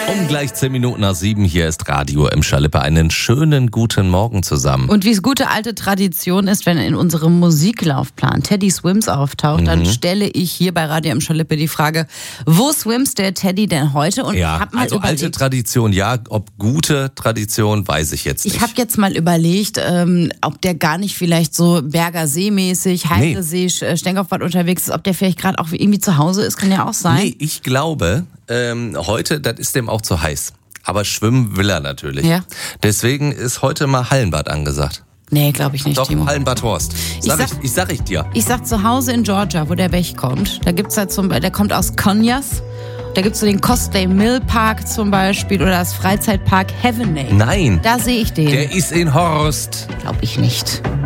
Gleich 10 Minuten nach 7, hier ist Radio im Schalippe. Einen schönen guten Morgen zusammen. Und wie es gute alte Tradition ist, wenn in unserem Musiklaufplan Teddy Swims auftaucht, dann stelle ich hier bei Radio im Schalippe die Frage, wo swims der Teddy denn heute? Und Ja, ich hab mal also überlegt, alte Tradition, ja, ob gute Tradition, weiß ich jetzt nicht. ich habe jetzt mal überlegt, ob der gar nicht vielleicht so Berger See-mäßig, Heidesee, Stenkopfbad unterwegs ist, ob der vielleicht gerade auch irgendwie zu Hause ist, kann ja auch sein. Nee, ich glaube, heute, das ist dem auch zu heiß. Aber schwimmen will er natürlich. Ja. Deswegen ist heute mal Hallenbad angesagt. Nee, glaube ich nicht, Doch, Timo. Hallenbad Horst. Sag ich dir. Ich sag zu Hause in Georgia, wo der Bech kommt. Da gibt's halt der kommt aus Conyers. Da gibt's so den Cosplay Mill Park zum Beispiel oder das Freizeitpark Heavenay. Nein. Da sehe ich den. Der ist in Horst. Glaube ich nicht.